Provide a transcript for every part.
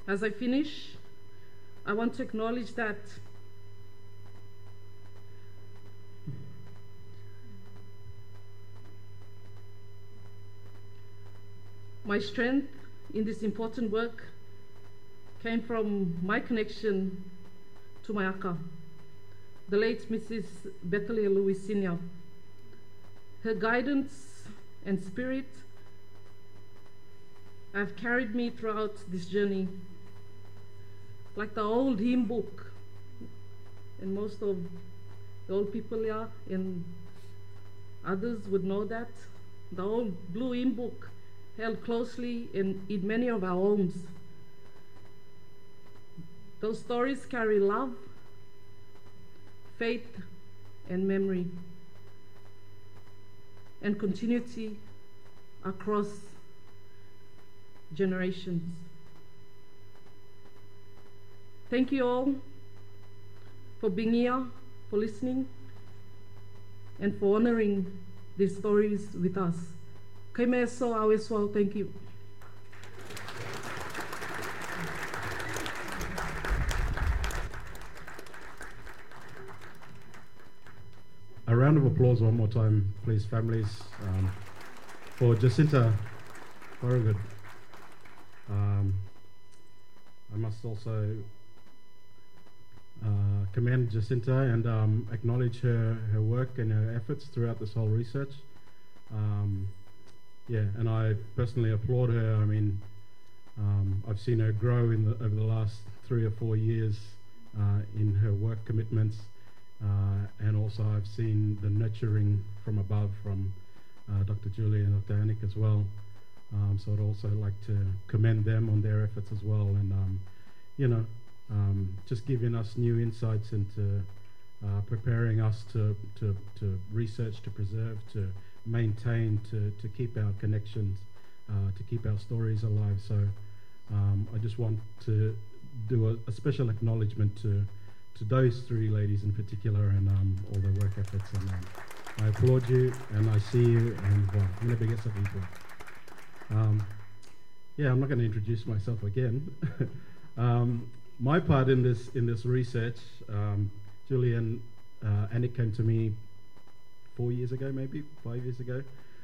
As I finish, I want to acknowledge that my strength in this important work came from my connection to my aka, the late Mrs. Bethalia Lewis Sr. Her guidance and spirit have carried me throughout this journey. Like the old hymn book, and most of the old people here and others would know that, the old blue hymn book held closely in many of our homes. Those stories carry love, faith, and memory, and continuity across generations. Thank you all for being here, for listening, and for honoring these stories with us. Kaimeso Aweswal, thank you. A round of applause one more time, please, families, for Jacinta. Very good. I must also commend Jacinta and acknowledge her work and her efforts throughout this whole research. Yeah, and I personally applaud her. I mean, I've seen her grow over the last 3 or 4 years in her work commitments, and also I've seen the nurturing from above from Dr. Julie and Dr. Anik as well. So I'd also like to commend them on their efforts as well, and you know, just giving us new insights into preparing us to research, to preserve, to maintain, to keep our connections, to keep our stories alive. So I just want to do a special acknowledgement to those 3 ladies in particular, and all their work efforts. And I applaud you, and I see you, and never get something to. Yeah, I'm not going to introduce myself again. My part in this research, Julian Anik came to me 4 years ago, maybe 5 years ago,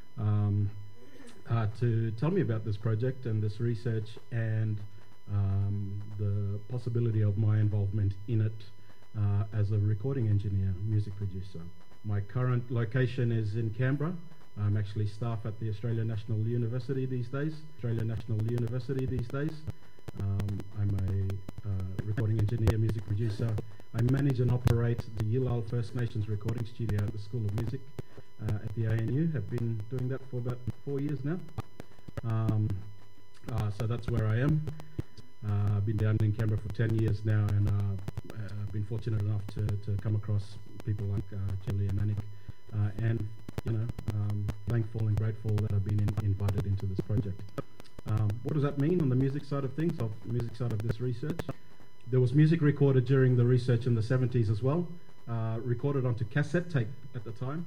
to tell me about this project and this research, and the possibility of my involvement in it as a recording engineer, music producer. My current location is in Canberra. I'm actually staff at the Australian National University these days. I'm a recording engineer, music producer. I manage and operate the Yilal First Nations recording studio at the School of Music at the ANU. Have been doing that for about 4 years now. So that's where I am. I've been down in Canberra for 10 years now, and I've been fortunate enough to come across people like Julie and Anik, and you know, thankful and grateful that I've been invited into this project. What does that mean on the music side of things, music side of this research? There was music recorded during the research in the 70s as well, recorded onto cassette tape at the time.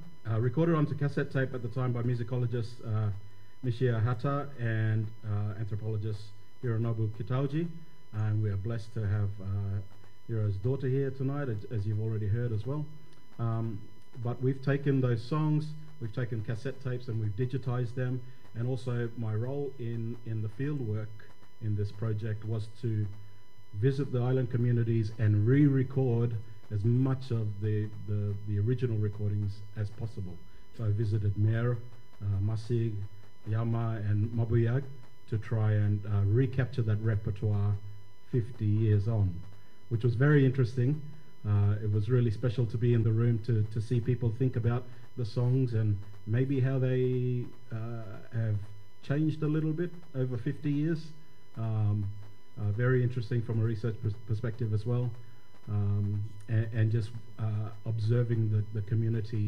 By musicologist Nishia Hata and anthropologist Hironobu Kitauji. And we are blessed to have Hiro's daughter here tonight, as you've already heard as well. But we've taken those songs, we've taken cassette tapes, and we've digitized them. And also my role in the field work in this project was to visit the island communities and re-record as much of the original recordings as possible. So I visited Mer, Masig, Yama, and Mabuyag to try and recapture that repertoire 50 years on, which was very interesting. It was really special to be in the room to see people think about the songs and maybe how they have changed a little bit over 50 years. Very interesting from a research perspective as well, and just observing the community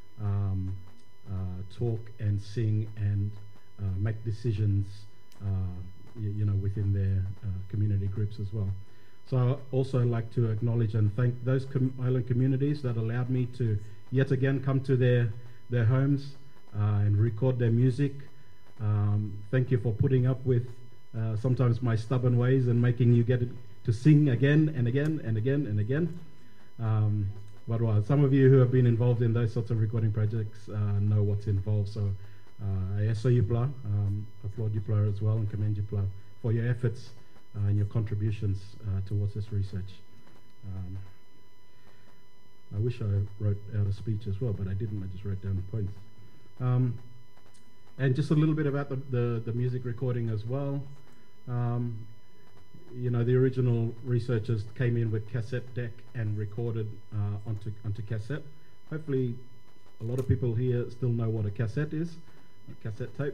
talk and sing and make decisions, you know, within their community groups as well. So I also like to acknowledge and thank those island communities that allowed me to yet again come to their homes and record their music. Thank you for putting up with sometimes my stubborn ways and making you get to sing again and again and again and again. But well, some of you who have been involved in those sorts of recording projects know what's involved. So I saw you, Pla, applaud you, Pla, as well, and commend you, Pla, for your efforts and your contributions towards this research. I wish I wrote out a speech as well, but I didn't. I just wrote down points. And just a little bit about the music recording as well. You know, the original researchers came in with cassette deck and recorded onto cassette. Hopefully, a lot of people here still know what a cassette is, a cassette tape.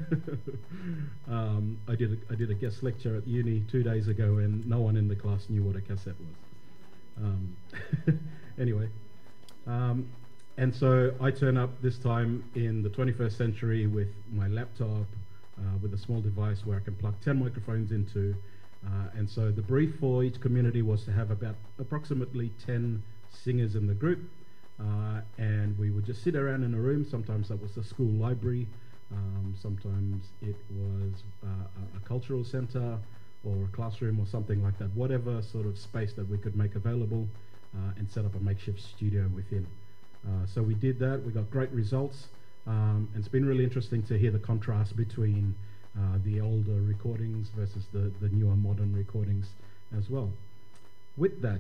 I did a guest lecture at uni 2 days ago, and no one in the class knew what a cassette was. Anyway, and so I turn up this time in the 21st century with my laptop, with a small device where I can plug 10 microphones into. And so the brief for each community was to have about approximately 10 singers in the group. And we would just sit around in a room. Sometimes that was the school library. Sometimes it was a cultural centre or a classroom or something like that. Whatever sort of space that we could make available and set up a makeshift studio within. So we did that. We got great results. And it's been really interesting to hear the contrast between the older recordings versus the newer modern recordings as well. With that,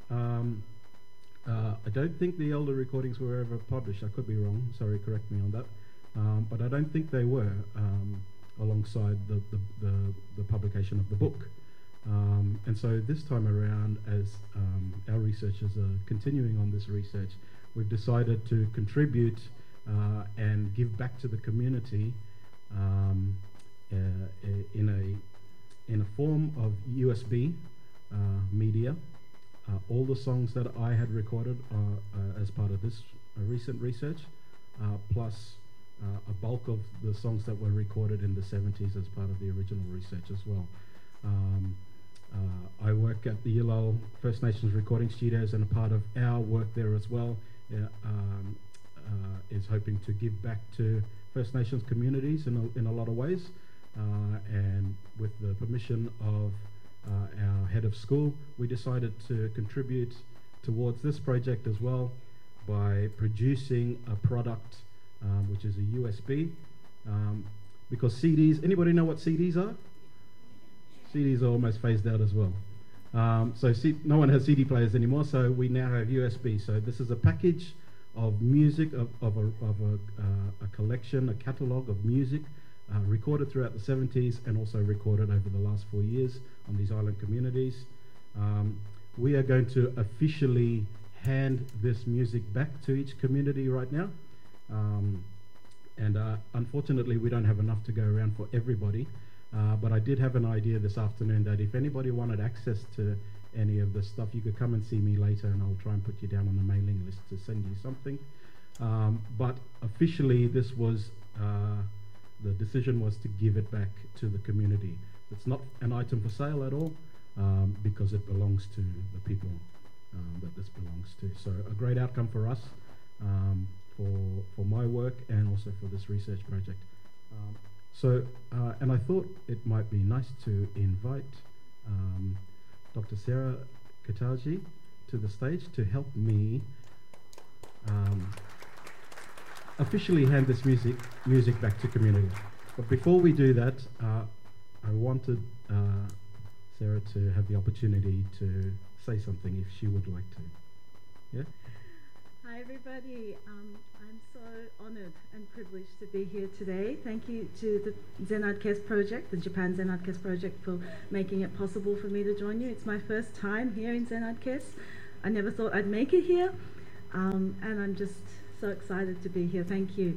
I don't think the older recordings were ever published. I could be wrong. Sorry, correct me on that. But I don't think they were alongside the publication of the book. And so this time around, as our researchers are continuing on this research, we've decided to contribute and give back to the community in a form of USB media. All the songs that I had recorded as part of this recent research, plus a bulk of the songs that were recorded in the 70s as part of the original research as well. I work at the Yilal First Nations Recording Studios, and a part of our work there as well is hoping to give back to First Nations communities in a lot of ways. And with the permission of our head of school, we decided to contribute towards this project as well by producing a product which is a USB, because CDs, anybody know what CDs are? CDs are almost phased out as well. No one has CD players anymore, so we now have USB. So this is a package of music, of a collection, a catalogue of music recorded throughout the 70s and also recorded over the last 4 years on these island communities. We are going to officially hand this music back to each community right now. Unfortunately, we don't have enough to go around for everybody. But I did have an idea this afternoon that if anybody wanted access to any of this stuff, you could come and see me later, and I'll try and put you down on the mailing list to send you something. But officially, this was the decision was to give it back to the community. It's not an item for sale at all, because it belongs to the people that this belongs to. So a great outcome for us, for my work, and also for this research project. And I thought it might be nice to invite Dr. Sarah Kataji to the stage to help me officially hand this music back to community. But before we do that, I wanted Sarah to have the opportunity to say something if she would like to. Yeah? Hi everybody, I'm so honoured and privileged to be here today. Thank you to the Zen Adkes project, the Japan Zen Adkes project, for making it possible for me to join you. It's my first time here in Zen Adkes. I never thought I'd make it here, and I'm just so excited to be here. Thank you.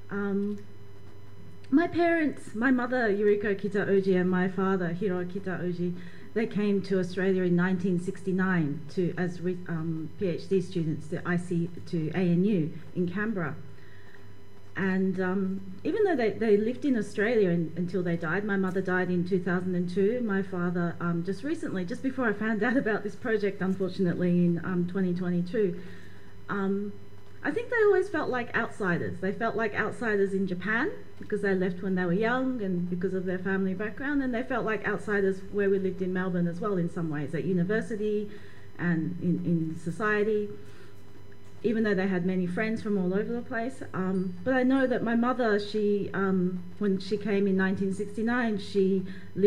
My parents, my mother Yuriko Kitaoji and my father Hiro Kitaoji, they came to Australia in 1969 as PhD students to ANU in Canberra. And even though they lived in Australia until they died, my mother died in 2002, my father just recently, just before I found out about this project, unfortunately, in 2022. I think they always felt like outsiders. They felt like outsiders in Japan because they left when they were young and because of their family background, and they felt like outsiders where we lived in Melbourne as well in some ways, at university and in society, even though they had many friends from all over the place. But I know that my mother, she when she came in 1969, she lived